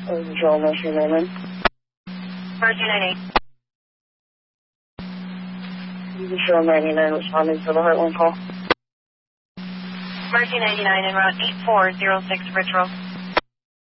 Joel Mercy Raymond. Mercy 98. Joel 99 responding to the Heartland call. Mercy 99 en route 8406 Rich Roll.